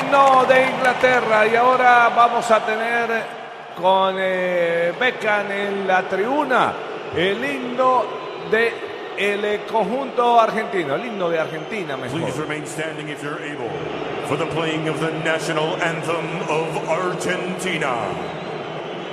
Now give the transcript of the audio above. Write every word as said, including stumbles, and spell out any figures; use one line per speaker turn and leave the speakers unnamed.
himno de Inglaterra. Y ahora vamos a tener con eh, Beckham en la tribuna el himno de el conjunto argentino, el himno de Argentina mejor.
Please remain standing if you're able for the playing of the national anthem of Argentina.